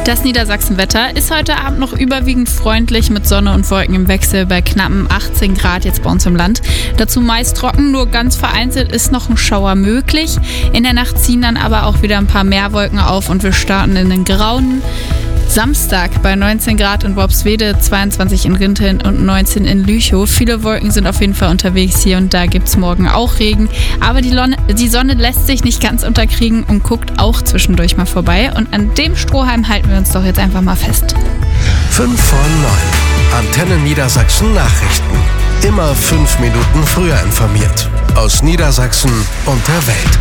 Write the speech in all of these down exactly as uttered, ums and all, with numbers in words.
Das Niedersachsenwetter ist heute Abend noch überwiegend freundlich mit Sonne und Wolken im Wechsel bei knappen achtzehn Grad jetzt bei uns im Land. Dazu meist trocken, nur ganz vereinzelt ist noch ein Schauer möglich. In der Nacht ziehen dann aber auch wieder ein paar mehr Wolken auf und wir starten in den grauen Samstag bei neunzehn Grad in Worpswede, zweiundzwanzig in Rinteln und neunzehn in Lüchow. Viele Wolken sind auf jeden Fall unterwegs hier und da gibt es morgen auch Regen. Aber die, Lonne, die Sonne lässt sich nicht ganz unterkriegen und guckt auch zwischendurch mal vorbei. Und an dem Strohhalm halten wir uns doch jetzt einfach mal fest. fünf vor neun. Antenne Niedersachsen Nachrichten. Immer fünf Minuten früher informiert. Aus Niedersachsen und der Welt.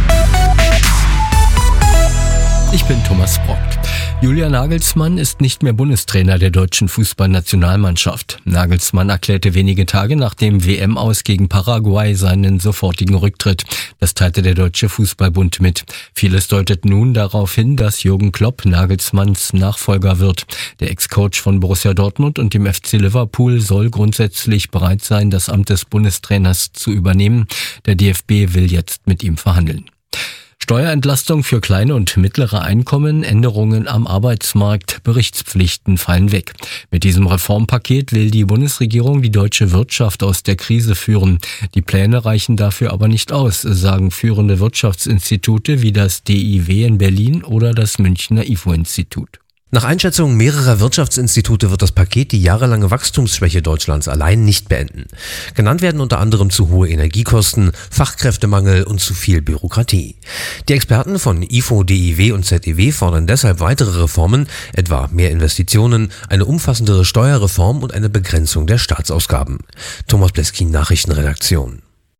Ich bin Thomas Brock. Julian Nagelsmann ist nicht mehr Bundestrainer der deutschen Fußballnationalmannschaft. Nagelsmann erklärte wenige Tage nach dem W M-Aus gegen Paraguay seinen sofortigen Rücktritt. Das teilte der Deutsche Fußballbund mit. Vieles deutet nun darauf hin, dass Jürgen Klopp Nagelsmanns Nachfolger wird. Der Ex-Coach von Borussia Dortmund und dem F C Liverpool soll grundsätzlich bereit sein, das Amt des Bundestrainers zu übernehmen. Der D F B will jetzt mit ihm verhandeln. Steuerentlastung für kleine und mittlere Einkommen, Änderungen am Arbeitsmarkt, Berichtspflichten fallen weg. Mit diesem Reformpaket will die Bundesregierung die deutsche Wirtschaft aus der Krise führen. Die Pläne reichen dafür aber nicht aus, sagen führende Wirtschaftsinstitute wie das D I W in Berlin oder das Münchner I F O-Institut. Nach Einschätzung mehrerer Wirtschaftsinstitute wird das Paket die jahrelange Wachstumsschwäche Deutschlands allein nicht beenden. Genannt werden unter anderem zu hohe Energiekosten, Fachkräftemangel und zu viel Bürokratie. Die Experten von I F O, D I W und Z E W fordern deshalb weitere Reformen, etwa mehr Investitionen, eine umfassendere Steuerreform und eine Begrenzung der Staatsausgaben. Thomas Bleskin, Nachrichtenredaktion.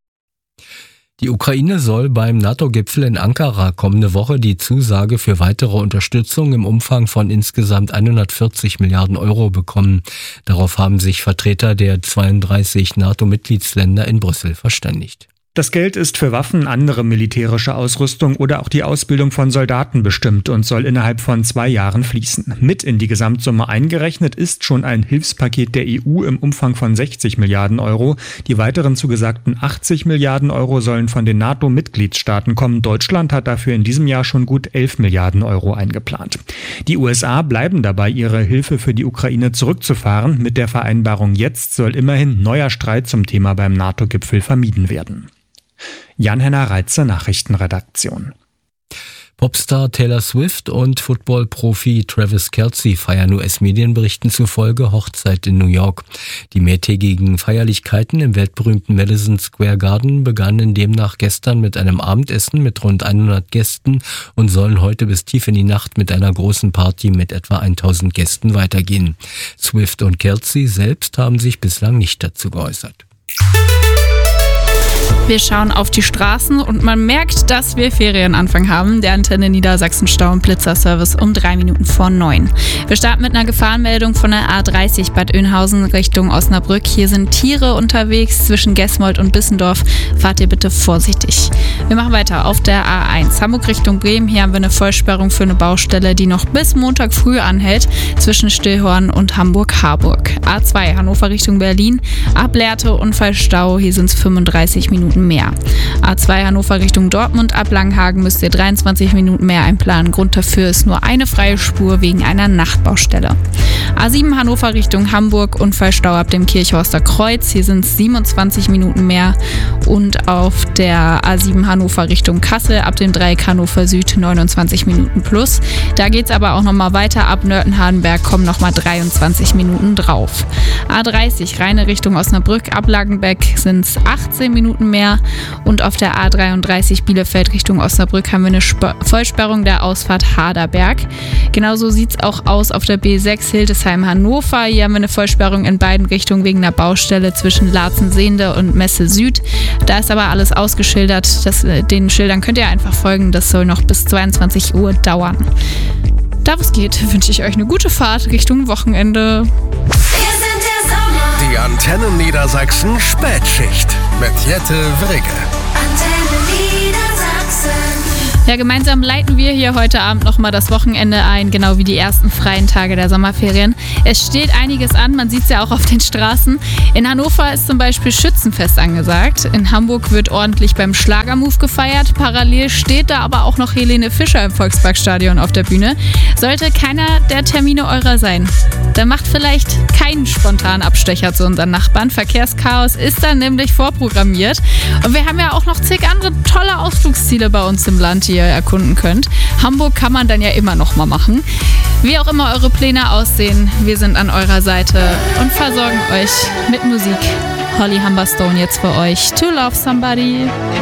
Die Ukraine soll beim NATO-Gipfel in Ankara kommende Woche die Zusage für weitere Unterstützung im Umfang von insgesamt hundertvierzig Milliarden Euro bekommen. Darauf haben sich Vertreter der zweiunddreißig NATO-Mitgliedsländer in Brüssel verständigt. Das Geld ist für Waffen, andere militärische Ausrüstung oder auch die Ausbildung von Soldaten bestimmt und soll innerhalb von zwei Jahren fließen. Mit in die Gesamtsumme eingerechnet ist schon ein Hilfspaket der E U im Umfang von sechzig Milliarden Euro. Die weiteren zugesagten achtzig Milliarden Euro sollen von den NATO-Mitgliedstaaten kommen. Deutschland hat dafür in diesem Jahr schon gut elf Milliarden Euro eingeplant. Die U S A bleiben dabei, ihre Hilfe für die Ukraine zurückzufahren. Mit der Vereinbarung jetzt soll immerhin neuer Streit zum Thema beim NATO-Gipfel vermieden werden. Jan-Henner Reitze, Nachrichtenredaktion. Popstar Taylor Swift und Football-Profi Travis Kelce feiern U S-Medienberichten zufolge Hochzeit in New York. Die mehrtägigen Feierlichkeiten im weltberühmten Madison Square Garden begannen demnach gestern mit einem Abendessen mit rund hundert Gästen und sollen heute bis tief in die Nacht mit einer großen Party mit etwa tausend Gästen weitergehen. Swift und Kelce selbst haben sich bislang nicht dazu geäußert. Wir schauen auf die Straßen und man merkt, dass wir Ferienanfang haben. Der Antenne Niedersachsen Stau- und Blitzerservice um drei Minuten vor neun. Wir starten mit einer Gefahrenmeldung von der A dreißig Bad Oeynhausen Richtung Osnabrück. Hier sind Tiere unterwegs zwischen Gesmold und Bissendorf. Fahrt ihr bitte vorsichtig. Wir machen weiter auf der A eins Hamburg Richtung Bremen. Hier haben wir eine Vollsperrung für eine Baustelle, die noch bis Montag früh anhält zwischen Stillhorn und Hamburg-Harburg. A zwei Hannover Richtung Berlin. Ab Lehrte Unfallstau. Hier sind es fünfunddreißig Minuten mehr. A zwei Hannover Richtung Dortmund, ab Langenhagen müsst ihr dreiundzwanzig Minuten mehr einplanen. Grund dafür ist nur eine freie Spur wegen einer Nachtbaustelle. A sieben Hannover Richtung Hamburg, Unfallstau ab dem Kirchhorster Kreuz. Hier sind es siebenundzwanzig Minuten mehr. Und auf der A sieben Hannover Richtung Kassel, ab dem Dreieck Hannover Süd neunundzwanzig Minuten plus. Da geht es aber auch nochmal weiter. Ab Nörten-Hardenberg kommen nochmal dreiundzwanzig Minuten drauf. A dreißig Rheine Richtung Osnabrück, ab Lagenbeck sind es achtzehn Minuten mehr. Und auf der A dreiunddreißig Bielefeld Richtung Osnabrück haben wir eine Sp- Vollsperrung der Ausfahrt Haderberg. Genauso sieht es auch aus auf der B sechs Hildesheim-Hannover. Hier haben wir eine Vollsperrung in beiden Richtungen wegen einer Baustelle zwischen Laatzen-Sehnde und Messe Süd. Da ist aber alles ausgeschildert. Das, den Schildern könnt ihr einfach folgen. Das soll noch bis zweiundzwanzig Uhr dauern. Da wo es geht, wünsche ich euch eine gute Fahrt Richtung Wochenende. Die Antenne Niedersachsen Spätschicht mit Jette Wrigge. Antenne Niedersachsen. Ja, gemeinsam leiten wir hier heute Abend nochmal das Wochenende ein, genau wie die ersten freien Tage der Sommerferien. Es steht einiges an, man sieht es ja auch auf den Straßen. In Hannover ist zum Beispiel Schützenfest angesagt. In Hamburg wird ordentlich beim Schlagermove gefeiert. Parallel steht da aber auch noch Helene Fischer im Volksparkstadion auf der Bühne. Sollte keiner der Termine eurer sein, dann macht vielleicht keinen spontanen Abstecher zu unseren Nachbarn. Verkehrschaos ist dann nämlich vorprogrammiert. Und wir haben ja auch noch zig andere tolle Ausflugsziele bei uns im Land, die ihr erkunden könnt. Hamburg kann man dann ja immer noch mal machen. Wie auch immer eure Pläne aussehen, wir sind an eurer Seite und versorgen euch mit Musik. Holly Humberstone jetzt für euch. To Love Somebody.